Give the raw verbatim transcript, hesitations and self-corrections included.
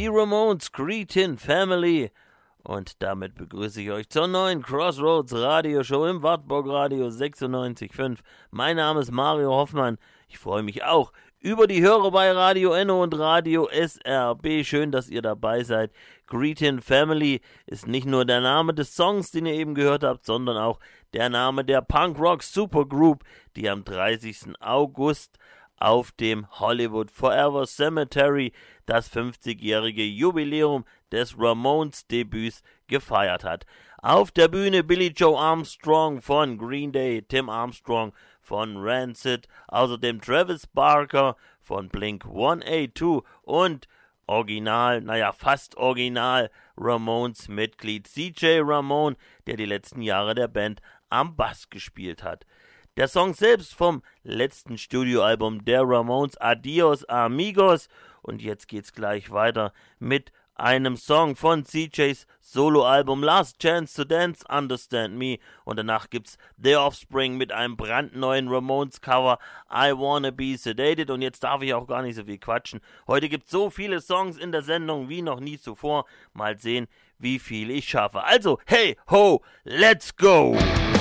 die Ramones, Cretin Family. Und damit begrüße ich euch zur neuen Crossroads Radioshow im Wartburg Radio sechsundneunzig Komma fünf. Mein Name ist Mario Hoffmann. Ich freue mich auch über die Hörer bei Radio Enno und Radio S R B. Schön, dass ihr dabei seid. Cretin Family ist nicht nur der Name des Songs, den ihr eben gehört habt, sondern auch der Name der Punkrock Supergroup, die am dreißigsten August auf dem Hollywood Forever Cemetery das fünfzigjährige Jubiläum des Ramones-Debüts gefeiert hat. Auf der Bühne Billy Joe Armstrong von Green Day, Tim Armstrong von Rancid, außerdem Travis Barker von Blink hundertzweiundachtzig und Original, naja fast Original Ramones-Mitglied C J Ramone, der die letzten Jahre der Band am Bass gespielt hat. Der Song selbst vom letzten Studioalbum der Ramones, Adios Amigos. Und jetzt geht's gleich weiter mit einem Song von C Js Soloalbum Last Chance to Dance, Understand Me. Und danach gibt's The Offspring mit einem brandneuen Ramones-Cover, I Wanna Be Sedated. Und jetzt darf ich auch gar nicht so viel quatschen. Heute gibt's so viele Songs in der Sendung wie noch nie zuvor. Mal sehen, wie viel ich schaffe. Also, hey, ho, let's go!